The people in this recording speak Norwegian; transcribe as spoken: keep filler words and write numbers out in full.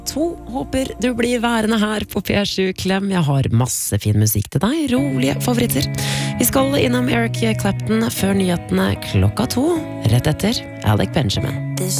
To håper du blir værende her på P sju Klem. Jeg har masse fin musikk til deg, rolige favoritter. Vi skal innom Eric Clapton før nyhetene klokka to, rett etter Alec Benjamin.